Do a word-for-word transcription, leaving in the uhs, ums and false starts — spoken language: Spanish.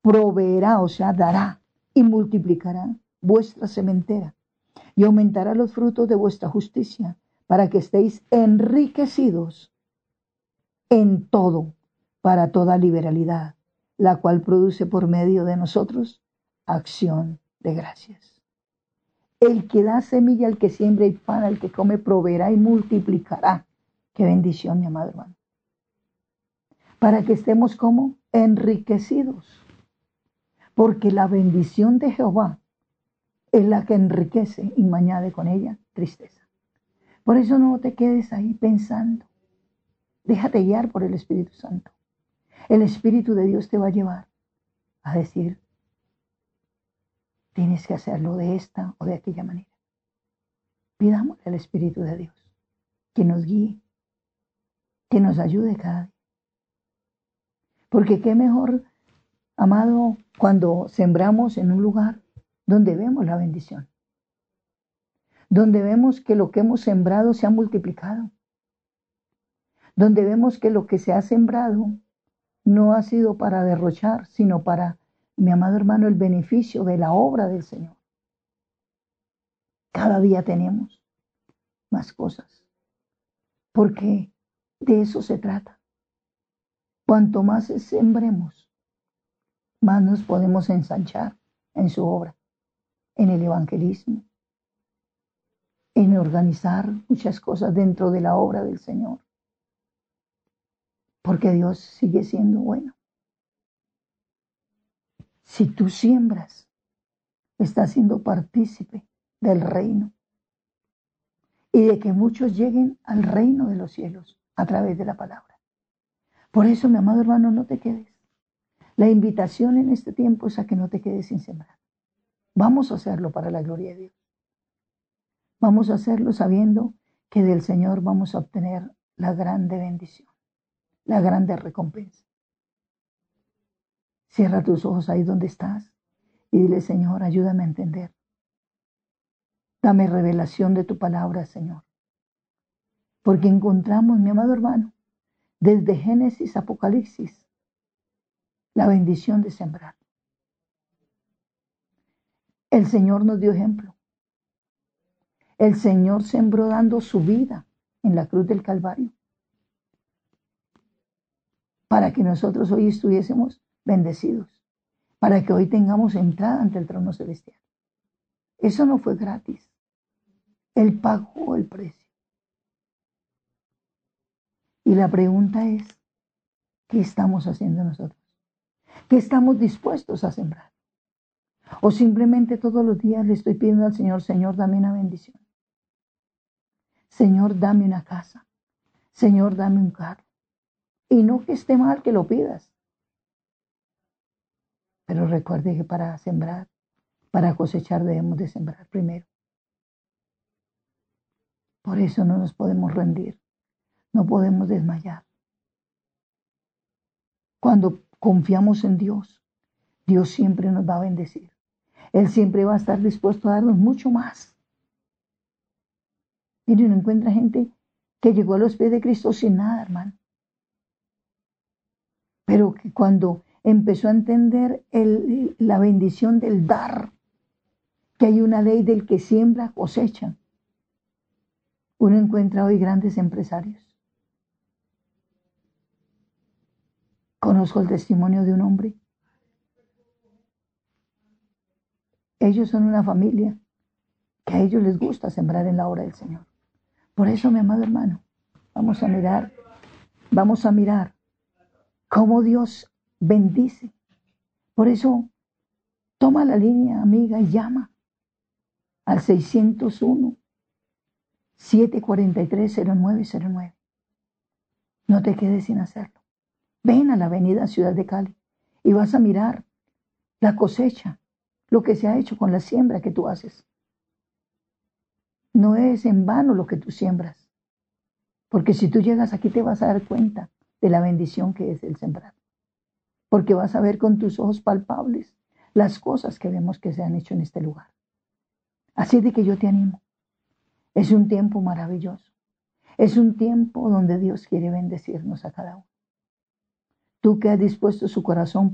proveerá, o sea, dará y multiplicará vuestra sementera y aumentará los frutos de vuestra justicia para que estéis enriquecidos en todo, para toda liberalidad, la cual produce por medio de nosotros acción de gracias. El que da semilla al que siembra y pan al que come proveerá y multiplicará. Qué bendición, mi amado hermano. Para que estemos como enriquecidos. Porque la bendición de Jehová es la que enriquece y no añade con ella tristeza. Por eso no te quedes ahí pensando. Déjate guiar por el Espíritu Santo. El Espíritu de Dios te va a llevar a decir, tienes que hacerlo de esta o de aquella manera. Pidamos al Espíritu de Dios que nos guíe, que nos ayude cada día. Porque qué mejor, amado, cuando sembramos en un lugar donde vemos la bendición, donde vemos que lo que hemos sembrado se ha multiplicado, donde vemos que lo que se ha sembrado no ha sido para derrochar, sino para, mi amado hermano, el beneficio de la obra del Señor. Cada día tenemos más cosas, porque de eso se trata. Cuanto más sembremos, más nos podemos ensanchar en su obra, en el evangelismo, en organizar muchas cosas dentro de la obra del Señor. Porque Dios sigue siendo bueno. Si tú siembras, estás siendo partícipe del reino y de que muchos lleguen al reino de los cielos a través de la palabra. Por eso, mi amado hermano, no te quedes. La invitación en este tiempo es a que no te quedes sin sembrar. Vamos a hacerlo para la gloria de Dios. Vamos a hacerlo sabiendo que del Señor vamos a obtener la grande bendición, la grande recompensa. Cierra tus ojos ahí donde estás y dile, Señor, ayúdame a entender. Dame revelación de tu palabra, Señor. Porque encontramos, mi amado hermano, desde Génesis, Apocalipsis, la bendición de sembrar. El Señor nos dio ejemplo. El Señor sembró dando su vida en la cruz del Calvario para que nosotros hoy estuviésemos bendecidos, para que hoy tengamos entrada ante el trono celestial. Eso no fue gratis. Él pagó el precio. Y la pregunta es, ¿qué estamos haciendo nosotros? ¿Qué estamos dispuestos a sembrar? O simplemente todos los días le estoy pidiendo al Señor, Señor, dame una bendición. Señor, dame una casa. Señor, dame un carro. Y no que esté mal que lo pidas. Pero recuerde que para sembrar, para cosechar debemos de sembrar primero. Por eso no nos podemos rendir. No podemos desmayar. Cuando confiamos en Dios, Dios siempre nos va a bendecir. Él siempre va a estar dispuesto a darnos mucho más. Mire, uno encuentra gente que llegó a los pies de Cristo sin nada, hermano. Pero que cuando empezó a entender el, la bendición del dar, que hay una ley del que siembra, cosecha, uno encuentra hoy grandes empresarios. Conozco el testimonio de un hombre. Ellos son una familia que a ellos les gusta sembrar en la obra del Señor. Por eso, mi amado hermano, vamos a mirar, vamos a mirar cómo Dios bendice. Por eso, toma la línea, amiga, y llama al seiscientos uno, siete cuarenta y tres, cero nueve cero nueve. No te quedes sin hacerlo. Ven a la avenida Ciudad de Cali y vas a mirar la cosecha, lo que se ha hecho con la siembra que tú haces. No es en vano lo que tú siembras, porque si tú llegas aquí te vas a dar cuenta de la bendición que es el sembrar, porque vas a ver con tus ojos palpables las cosas que vemos que se han hecho en este lugar. Así de que yo te animo. Es un tiempo maravilloso. Es un tiempo donde Dios quiere bendecirnos a cada uno. Tú que has dispuesto su corazón